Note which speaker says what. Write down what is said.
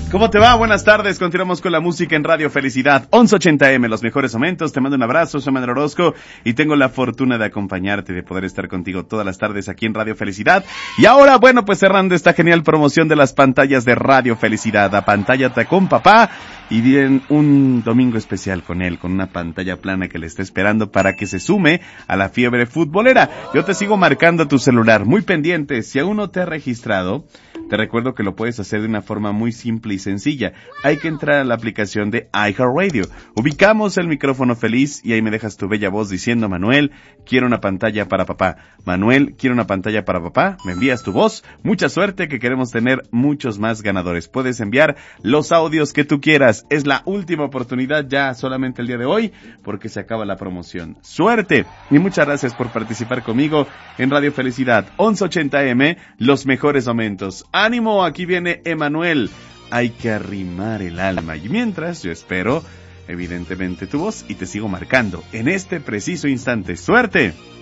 Speaker 1: ¿Cómo te va? Buenas tardes, continuamos con la música en Radio Felicidad, 1180M, los mejores momentos. Te mando un abrazo, soy Manuel Orozco y tengo la fortuna de acompañarte, de poder estar contigo todas las tardes aquí en Radio Felicidad. Y ahora, bueno, pues cerrando esta genial promoción de las pantallas de Radio Felicidad, apantallate con papá y bien un domingo especial con él, con una pantalla plana que le está esperando para que se sume a la fiebre futbolera. Yo te sigo marcando tu celular, muy pendiente, si aún no te has registrado, te recuerdo que lo puedes hacer de una forma muy simple y sencilla. Hay que entrar a la aplicación de iHeartRadio. Ubicamos el micrófono feliz y ahí me dejas tu bella voz diciendo: Manuel, quiero una pantalla para papá. Manuel, quiero una pantalla para papá. Me envías tu voz. Mucha suerte, que queremos tener muchos más ganadores. Puedes enviar los audios que tú quieras. Es la última oportunidad ya, solamente el día de hoy, porque se acaba la promoción. Suerte y muchas gracias por participar conmigo en Radio Felicidad 1180M, los mejores momentos. ¡Ánimo! Aquí viene Emanuel. Hay que arrimar el alma. Y mientras, yo espero, evidentemente, tu voz y te sigo marcando en este preciso instante. ¡Suerte!